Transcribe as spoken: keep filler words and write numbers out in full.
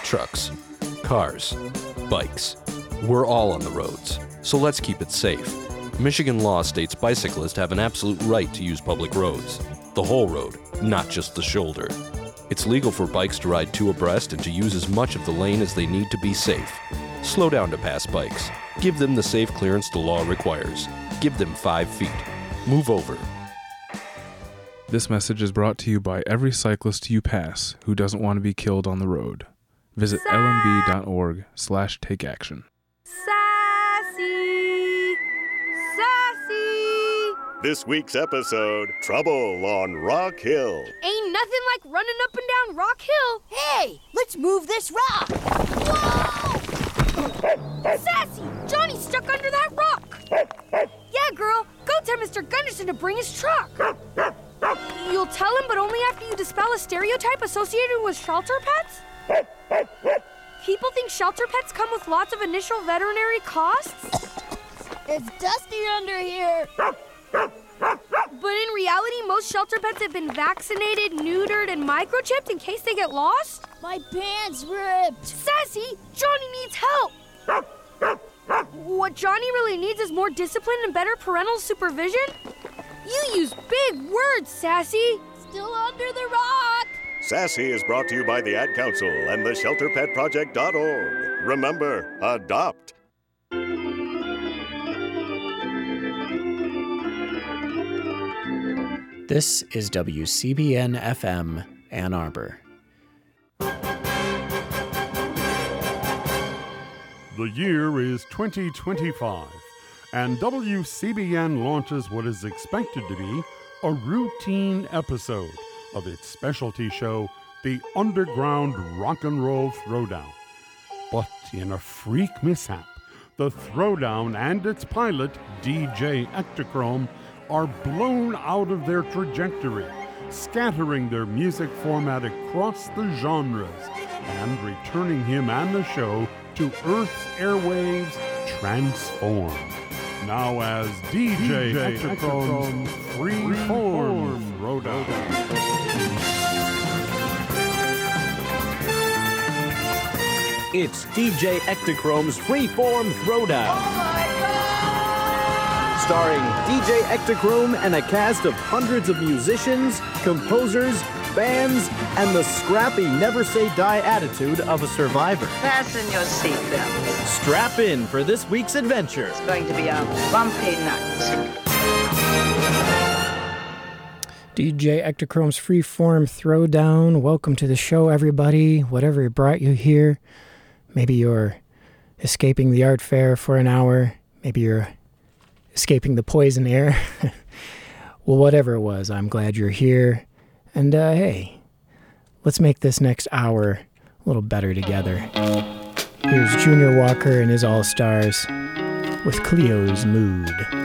Trucks, cars, bikes. We're all on the roads, so let's keep it safe. Michigan law states bicyclists have an absolute right to use public roads. The whole road, not just the shoulder. It's legal for bikes to ride two abreast and to use as much of the lane as they need to be safe. Slow down to pass bikes. Give them the safe clearance the law requires. Give them five feet. Move over. This message is brought to you by every cyclist you pass who doesn't want to be killed on the road. Visit lmb.org slash take action. Sassy! Sassy! This week's episode, Trouble on Rock Hill. Ain't nothing like running up and down Rock Hill. Hey, let's move this rock. Whoa! Sassy! Johnny's stuck under that rock. Yeah, girl, go tell Mister Gunderson to bring his truck. You'll tell him, but only after you dispel a stereotype associated with shelter pets? People think shelter pets come with lots of initial veterinary costs? It's dusty under here. But in reality, most shelter pets have been vaccinated, neutered, and microchipped in case they get lost? My pants ripped. Sassy, Johnny needs help. What Johnny really needs is more discipline and better parental supervision? You use big words, Sassy. Still under the rock. Sassy is brought to you by the Ad Council and the shelter pet project dot org. Remember, adopt. This is W C B N F M, Ann Arbor. The year is twenty twenty-five, and W C B N launches what is expected to be a routine episode of its specialty show, The Underground Rock and Roll Throwdown. But in a freak mishap, the Throwdown and its pilot, D J Ektachrome, are blown out of their trajectory, scattering their music format across the genres and returning him and the show to Earth's airwaves transformed. Now as D J, D J Ektachrome's Freeform Throwdown. It's D J Ektachrome's Freeform Throwdown. Oh my God! Starring D J Ektachrome and a cast of hundreds of musicians, composers, bands, and the scrappy never-say-die attitude of a survivor. Fasten your seatbelts. Strap in for this week's adventure. It's going to be a bumpy night. D J Ektachrome's Freeform Throwdown. Welcome to the show, everybody. Whatever brought you here. Maybe you're escaping the art fair for an hour. Maybe you're escaping the poison air. Well, whatever it was, I'm glad you're here. And, uh, hey, let's make this next hour a little better together. Here's Junior Walker and his All-Stars with Cleo's Mood.